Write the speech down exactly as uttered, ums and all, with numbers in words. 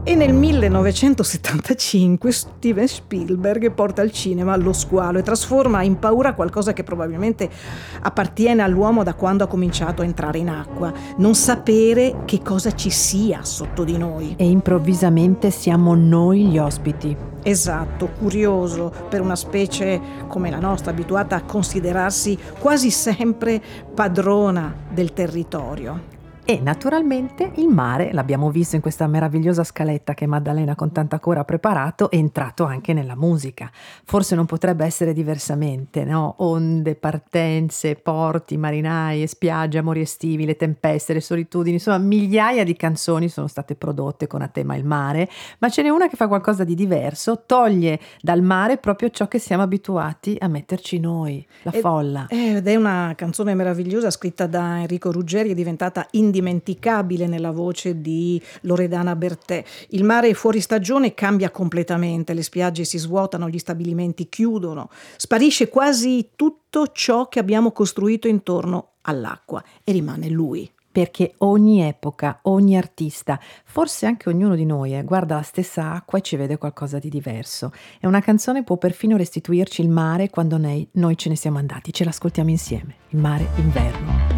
E nel millenovecentosettantacinque Steven Spielberg porta al cinema Lo squalo e trasforma in paura qualcosa che probabilmente appartiene all'uomo da quando ha cominciato a entrare in acqua: non sapere che cosa ci sia sotto di noi. E improvvisamente siamo noi gli ospiti. Esatto, curioso per una specie come la nostra, abituata a considerarsi quasi sempre padrona del territorio. E naturalmente il mare, l'abbiamo visto in questa meravigliosa scaletta che Maddalena con tanta cura ha preparato, è entrato anche nella musica. Forse non potrebbe essere diversamente, no? Onde, partenze, porti, marinai, spiagge, amori estivi, le tempeste, le solitudini, insomma migliaia di canzoni sono state prodotte con a tema il mare, ma ce n'è una che fa qualcosa di diverso, toglie dal mare proprio ciò che siamo abituati a metterci noi, la Ed- folla. Ed è una canzone meravigliosa scritta da Enrico Ruggeri, è diventata indimenticabile nella voce di Loredana Bertè. Il mare fuori stagione cambia completamente, le spiagge si svuotano, gli stabilimenti chiudono, sparisce quasi tutto ciò che abbiamo costruito intorno all'acqua e rimane lui. Perché ogni epoca, ogni artista, forse anche ognuno di noi, eh, guarda la stessa acqua e ci vede qualcosa di diverso. E una canzone può perfino restituirci il mare quando noi, noi ce ne siamo andati. Ce l'ascoltiamo insieme. Il mare inverno.